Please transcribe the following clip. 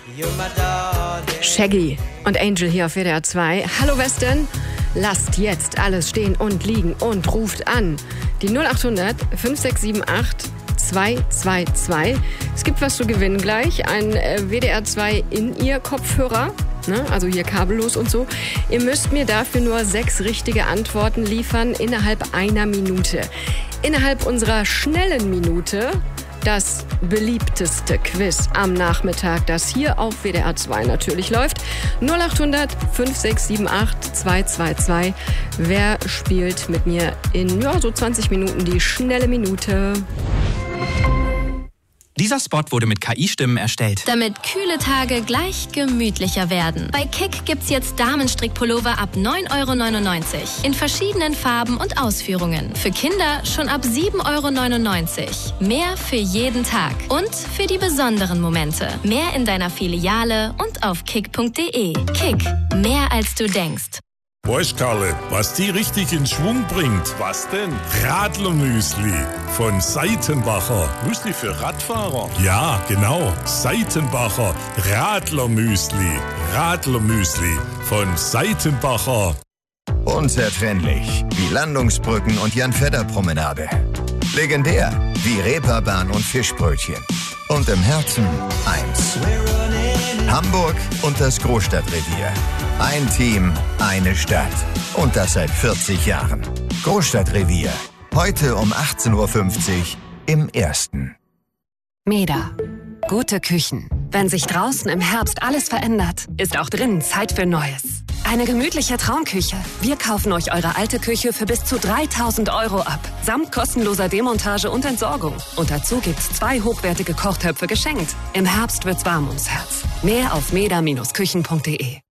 Shaggy und Angel hier auf WDR 2. Hallo Westen, lasst jetzt alles stehen und liegen und ruft an. Die 0800 5678 222. Es gibt was zu gewinnen gleich. Ein WDR 2 In-Ear-Kopfhörer. Also hier kabellos und so. Ihr müsst mir dafür nur 6 richtige Antworten liefern innerhalb einer Minute. Innerhalb unserer schnellen Minute das beliebteste Quiz am Nachmittag, das hier auf WDR 2 natürlich läuft. 0800 5678 222. Wer spielt mit mir in so 20 Minuten die schnelle Minute? Dieser Spot wurde mit KI-Stimmen erstellt. Damit kühle Tage gleich gemütlicher werden. Bei Kick gibt's jetzt Damenstrickpullover ab 9,99 € in verschiedenen Farben und Ausführungen. Für Kinder schon ab 7,99 €. Mehr für jeden Tag und für die besonderen Momente. Mehr in deiner Filiale und auf kick.de. Kick, mehr als du denkst. Weißt, Karle, was die richtig in Schwung bringt? Was denn? Radlermüsli von Seitenbacher. Müsli für Radfahrer? Ja, genau. Seitenbacher Radlermüsli. Radlermüsli von Seitenbacher. Unzertrennlich wie Landungsbrücken und Jan-Fedder-Promenade. Legendär wie Reeperbahn und Fischbrötchen. Und im Herzen eins. Hamburg und das Großstadtrevier. Ein Team, eine Stadt. Und das seit 40 Jahren. Großstadtrevier. Heute um 18:50 Uhr im Ersten. MEDA. Gute Küchen. Wenn sich draußen im Herbst alles verändert, ist auch drinnen Zeit für Neues. Eine gemütliche Traumküche. Wir kaufen euch eure alte Küche für bis zu 3.000 € ab. Samt kostenloser Demontage und Entsorgung. Und dazu gibt's 2 hochwertige Kochtöpfe geschenkt. Im Herbst wird's warm ums Herz. Mehr auf meda-küchen.de.